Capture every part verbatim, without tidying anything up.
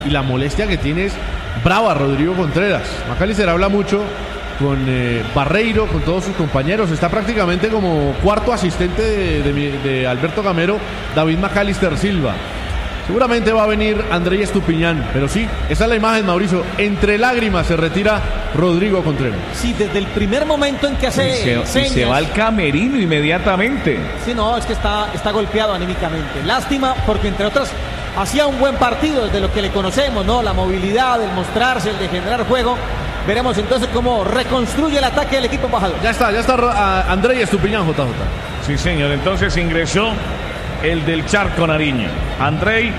Y la molestia que tiene es brava Rodrigo Contreras. McAllister habla mucho con eh, Barreiro, con todos sus compañeros. Está prácticamente como cuarto asistente de, de, de Alberto Gamero, David McAllister Silva. Seguramente va a venir Andrés Estupiñán, pero sí, esa es la imagen, Mauricio. Entre lágrimas se retira Rodrigo Contreras. Sí, desde el primer momento en que hace y se, señas. Y se va al camerino inmediatamente. Sí, no, es que está, está golpeado anímicamente. Lástima, porque entre otras hacía un buen partido desde lo que le conocemos, ¿no? La movilidad, el mostrarse, el de generar juego. Veremos entonces cómo reconstruye el ataque del equipo embajador. Ya está, ya está uh, Andrés Estupiñán, J J. Sí, señor, entonces ingresó el del Charco Nariño, Andrei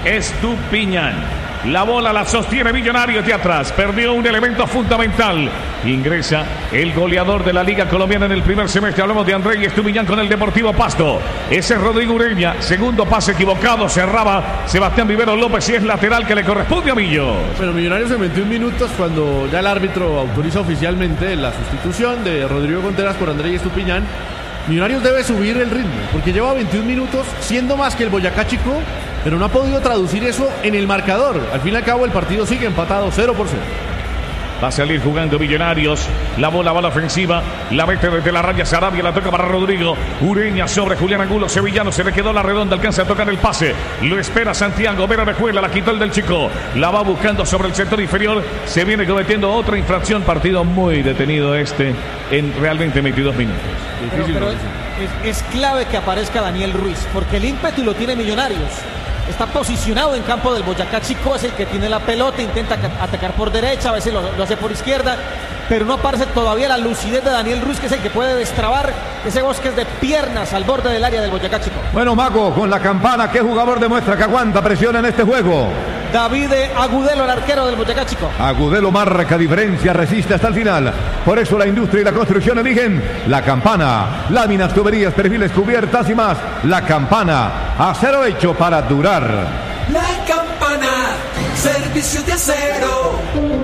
Estupiñán. La bola la sostiene Millonarios de atrás. Perdió un elemento fundamental. Ingresa el goleador de la Liga Colombiana en el primer semestre. Hablamos de Andrei Estupiñán con el Deportivo Pasto. Ese es Rodrigo Ureña. Segundo pase equivocado. Cerraba Sebastián Vivero López y es lateral que le corresponde a Millo. Pero Millonarios en veintiún minutos, cuando ya el árbitro autoriza oficialmente la sustitución de Rodrigo Contreras por Andrei Estupiñán, Millonarios debe subir el ritmo, porque lleva veintiún minutos siendo más que el Boyacá Chico, pero no ha podido traducir eso en el marcador. Al fin y al cabo el partido sigue empatado cero por cero. Va a salir jugando Millonarios. La bola va a la ofensiva. La mete desde la raya Sarabia. La toca para Rodrigo Ureña sobre Julián Angulo. Sevillano se le quedó la redonda. Alcanza a tocar el pase. Lo espera Santiago. Vera Vejuela. La quitó el del Chico. La va buscando sobre el sector inferior. Se viene cometiendo otra infracción. Partido muy detenido este en realmente veintidós minutos. Pero, pero es, es clave que aparezca Daniel Ruiz, porque el ímpetu lo tiene Millonarios. Está posicionado en campo del Boyacá Chico, es el que tiene la pelota, intenta atacar por derecha, a veces lo, lo hace por izquierda, pero no aparece todavía la lucidez de Daniel Ruiz, que es el que puede destrabar ese bosque de piernas al borde del área del Boyacá Chico. Bueno, Mago, con la campana, ¿qué jugador demuestra que aguanta presión en este juego? David Agudelo, el arquero del Boyacá Chico. Agudelo marca diferencia, resiste hasta el final. Por eso la industria y la construcción eligen la campana. Láminas, tuberías, perfiles, cubiertas y más. La campana, acero hecho para durar. La campana, servicio de acero.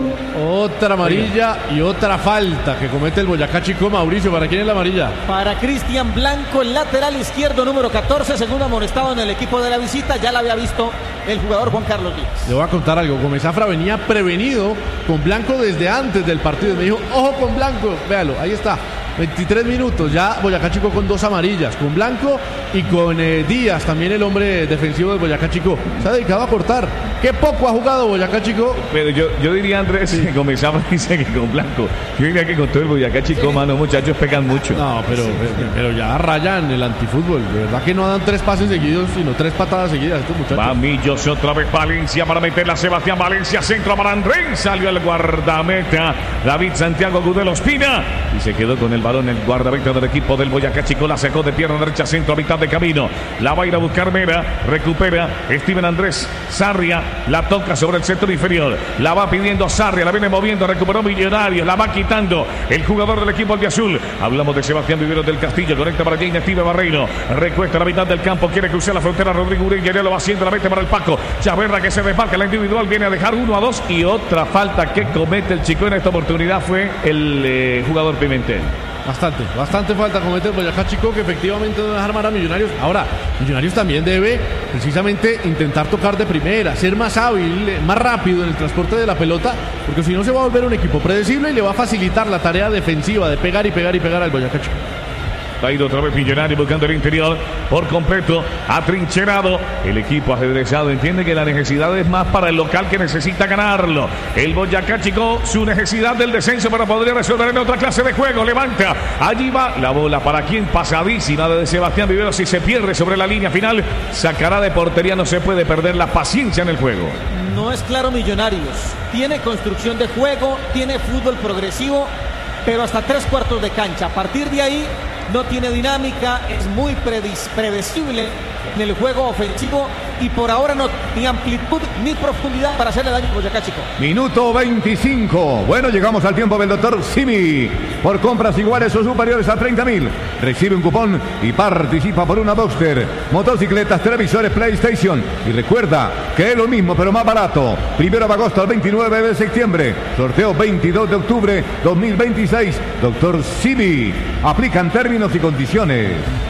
Otra amarilla y otra falta que comete el Boyacá Chico. Mauricio, ¿para quién es la amarilla? Para Cristian Blanco, el lateral izquierdo número catorce, segundo amonestado en el equipo de la visita. Ya la había visto el jugador Juan Carlos Díaz. Le voy a contar algo. Gómez Zafra venía prevenido con Blanco desde antes del partido. Me dijo, ojo con Blanco. Véalo, ahí está. veintitrés minutos, ya Boyacá Chico con dos amarillas, con Blanco y con eh, Díaz, también el hombre defensivo del Boyacá Chico. Se ha dedicado a cortar. Qué poco ha jugado Boyacá Chico. Pero yo, yo diría, Andrés, sí. Como Zafra dice que con Blanco. Yo diría que con todo el Boyacá Chico, sí. Mano, muchachos pecan mucho. No, pero, sí, sí. pero ya rayan el antifútbol. De verdad que no dan tres pases seguidos, sino tres patadas seguidas estos muchachos. Va Millos otra vez Valencia para meterla. Sebastián Valencia, centro para Andrés. Salió el guardameta David Santiago Agudelo Espina y se quedó con el balón el guardameta del equipo del Boyacá Chico. La sacó de pierna derecha, centro a mitad de camino. La va a ir a buscar Mera. Recupera Steven Andrés Sarria. La toca sobre el sector inferior. La va pidiendo Sarria. La viene moviendo. Recuperó Millonarios. La va quitando el jugador del equipo albiazul. Hablamos de Sebastián Viveros del Castillo. Conecta para Jaime Steve Barreiro. Recuesta la mitad del campo. Quiere cruzar la frontera. Rodrigo Ureña ya lo va haciendo. La mete para el Paco. Chaverra que se desmarca. La individual viene a dejar uno a dos. Y otra falta que comete el Chico en esta oportunidad fue el eh, jugador Pimentel. Bastante, bastante falta comete el Boyacá Chico, que efectivamente no deja armar a Millonarios. Ahora, Millonarios también debe precisamente intentar tocar de primera, ser más hábil, más rápido en el transporte de la pelota, porque si no se va a volver un equipo predecible y le va a facilitar la tarea defensiva de pegar y pegar y pegar al Boyacá Chico. Va a ir otra vez Millonarios buscando el interior por completo, atrincherado. El equipo ajedrezado entiende que la necesidad es más para el local, que necesita ganarlo. El Boyacá Chico, su necesidad del descenso para poder resolver en otra clase de juego. Levanta, allí va la bola para quien, pasadísima de Sebastián Viveros. Si se pierde sobre la línea final, sacará de portería. No se puede perder la paciencia en el juego. No es claro Millonarios. Tiene construcción de juego, tiene fútbol progresivo, pero hasta tres cuartos de cancha. A partir de ahí no tiene dinámica, es muy predecible en el juego ofensivo y por ahora no ni amplitud ni profundidad para hacerle daño a Boyacá Chico. Minuto veinticinco. Bueno, llegamos al tiempo del doctor Simi. Por compras iguales o superiores a treinta mil, recibe un cupón y participa por una Boxster, motocicletas, televisores, PlayStation. Y recuerda que es lo mismo pero más barato. Primero de agosto al veintinueve de septiembre. Sorteo veintidós de octubre dos mil veintiséis. Doctor Simi. Aplican términos y condiciones.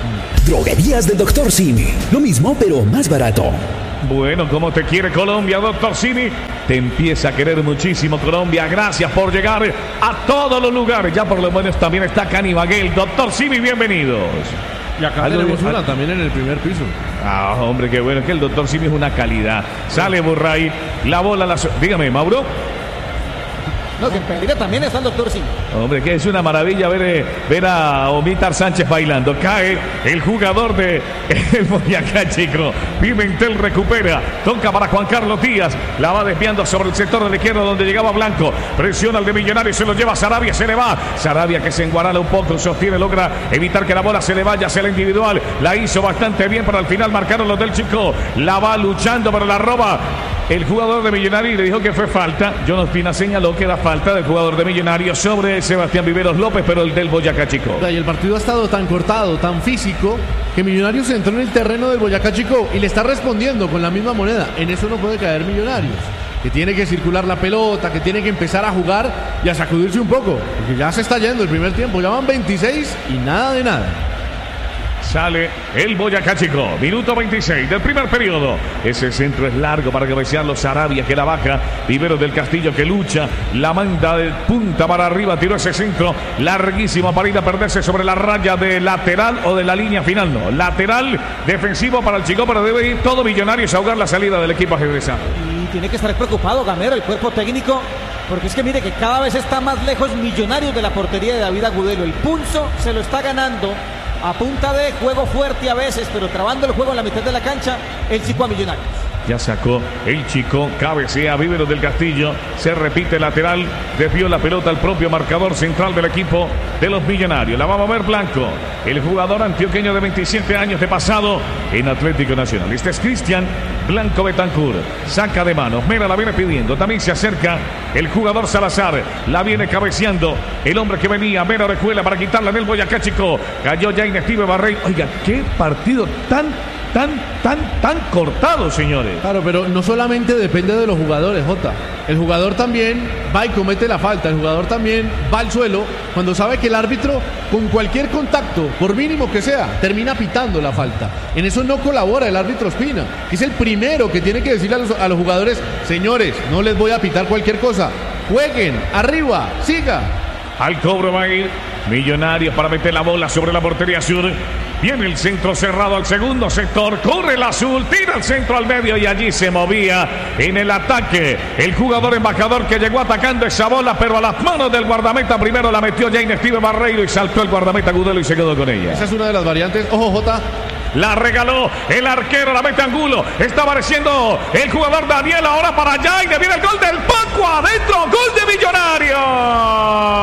Droguerías del doctor Simi. Lo mismo, pero más barato. Bueno, como te quiere Colombia, doctor Simi. Te empieza a querer muchísimo Colombia. Gracias por llegar a todos los lugares. Ya por lo menos también está Canibaguel. doctor Simi, bienvenidos. Y acá Algo tenemos bien. una también en el primer piso. Ah, hombre, qué bueno. Es que el doctor Simi es una calidad. Sale Burray. La bola la... su- Dígame, Mauro. No, que en Pereira también está el doctor Simi. Hombre, que es una maravilla ver, eh, ver a Omítar Sánchez bailando. Cae el jugador de el Boyacá Chico. Pimentel recupera. Toca para Juan Carlos Díaz. La va desviando sobre el sector de la izquierda donde llegaba Blanco. Presiona al de Millonarios. Se lo lleva Sarabia. Se le va. Sarabia que se enguarala un poco. Sostiene. Logra evitar que la bola se le vaya hacia la individual. La hizo bastante bien. Pero al final marcaron los del Chico. La va luchando. Pero la roba el jugador de Millonarios y le dijo que fue falta. John Ospina señaló que era falta del jugador de Millonarios sobre Sebastián Viveros López, pero el del Boyacá Chico. Y el partido ha estado tan cortado, tan físico, que Millonarios entró en el terreno del Boyacá Chico y le está respondiendo con la misma moneda. En eso no puede caer Millonarios, que tiene que circular la pelota, que tiene que empezar a jugar y a sacudirse un poco, porque ya se está yendo el primer tiempo, ya van veintiséis y nada de nada. Sale el Boyacá Chico, minuto veintiséis del primer periodo. Ese centro es largo para cabecearlo. Sarabia que la baja. Viveros del Castillo que lucha. La manda de punta para arriba. Tiró ese centro larguísimo para ir a perderse sobre la raya de lateral o de la línea final. No, lateral defensivo para el Chico, pero debe ir todo Millonarios a ahogar la salida del equipo ajedrezado. Y tiene que estar preocupado Gamero, el cuerpo técnico, porque es que mire que cada vez está más lejos Millonarios de la portería de David Agudelo. El pulso se lo está ganando a punta de juego fuerte a veces, pero trabando el juego en la mitad de la cancha, el Chico a Millonarios. Ya sacó el Chico, cabecea Viveros del Castillo, se repite lateral, desvió la pelota al propio marcador central del equipo de los Millonarios. La va a mover Blanco, el jugador antioqueño de veintisiete años de pasado en Atlético Nacional. Este es Cristian Blanco Betancur, saca de manos, Mera la viene pidiendo, también se acerca el jugador Salazar, la viene cabeceando el hombre que venía, Mera Orejuela para quitarla en el Boyacá Chico, cayó ya Inestivo Barreiro. Oiga, qué partido tan tan, tan, tan cortado, señores. Claro, pero no solamente depende de los jugadores, Jota. El jugador también va y comete la falta. El jugador también va al suelo cuando sabe que el árbitro, con cualquier contacto, por mínimo que sea, termina pitando la falta. En eso no colabora el árbitro Ospina, que es el primero que tiene que decirle a los, a los jugadores: señores, no les voy a pitar cualquier cosa. Jueguen, arriba, siga. Al cobro va a ir Millonarios para meter la bola sobre la portería sur. Viene el centro cerrado al segundo sector. Corre el azul, tira el centro al medio y allí se movía en el ataque el jugador embajador que llegó atacando esa bola, pero a las manos del guardameta. Primero la metió Jaime Steve Barreiro y saltó el guardameta Agudelo y se quedó con ella. Esa es una de las variantes. Ojo, Jota. La regaló el arquero, la mete Angulo. Está apareciendo el jugador Daniel ahora para allá y le viene el gol del Paco adentro.